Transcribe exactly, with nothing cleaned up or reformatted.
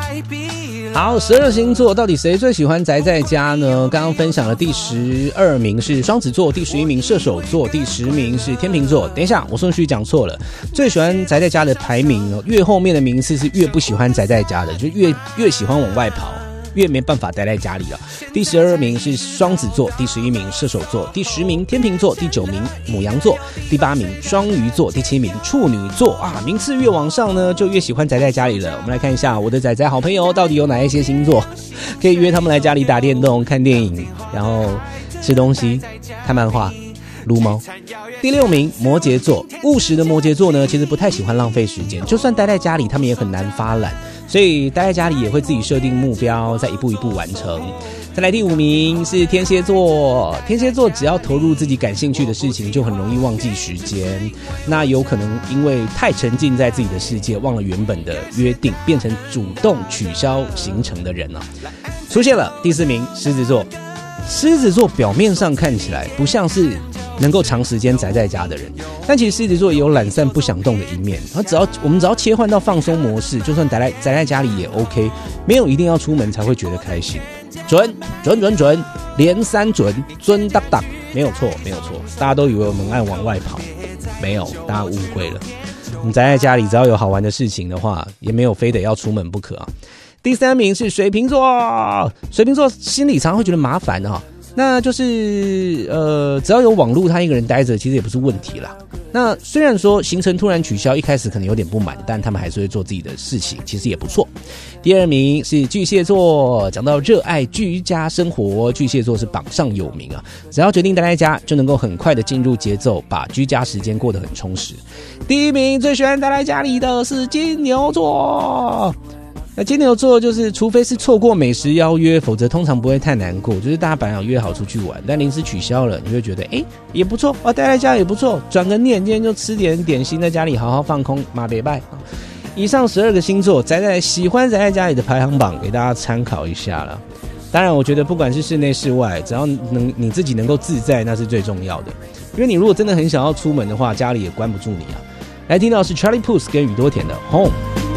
好，十二星座到底谁最喜欢宅在家呢？刚刚分享了第十二名是双子座，第十一名射手座，第十名是天秤座。等一下，我顺序讲错了，最喜欢宅在家的排名越后面的名次是越不喜欢宅在家的，就越越喜欢往外跑，越没办法待在家里了。第十二名是双子座，第十一名射手座，第十名天秤座，第九名牡羊座，第八名双鱼座，第七名处女座啊！名次越往上呢，就越喜欢宅在家里了。我们来看一下我的宅宅好朋友到底有哪一些星座，可以约他们来家里打电动、看电影，然后吃东西、看漫画、撸猫。第六名摩羯座，务实的摩羯座呢，其实不太喜欢浪费时间，就算待在家里，他们也很难发懒。所以待在家里也会自己设定目标，再一步一步完成。再来第五名是天蝎座，天蝎座只要投入自己感兴趣的事情，就很容易忘记时间。那有可能因为太沉浸在自己的世界，忘了原本的约定，变成主动取消行程的人了。出现了第四名狮子座，狮子座表面上看起来不像是能够长时间宅在家的人，但其实狮子座也有懒散不想动的一面。然后只要我们只要切换到放松模式，就算宅在宅在家里也 OK， 没有一定要出门才会觉得开心。准准准准，连三准，准当当，没有错没有错。大家都以为我们爱往外跑，没有，大家误会了。我们宅在家里，只要有好玩的事情的话，也没有非得要出门不可啊。第三名是水瓶座，水瓶座心里常常会觉得麻烦啊。那就是呃，只要有网络，他一个人待着，其实也不是问题啦。那虽然说行程突然取消，一开始可能有点不满，但他们还是会做自己的事情，其实也不错。第二名是巨蟹座，讲到热爱居家生活，巨蟹座是榜上有名啊。只要决定待在家，就能够很快的进入节奏，把居家时间过得很充实。第一名最喜欢待在家里的是金牛座。那金牛座就是，除非是错过美食邀约，否则通常不会太难过。就是大家本来有约好出去玩，但临时取消了，你会觉得哎也不错啊，待在家也不错，转个念，今天就吃点点心，在家里好好放空，马别拜。以上十二个星座宅在喜欢宅在家里的排行榜，给大家参考一下了。当然，我觉得不管是室内室外，只要能你自己能够自在，那是最重要的。因为你如果真的很想要出门的话，家里也关不住你啊。来听到是 Charlie Puth 跟宇多田的 Home。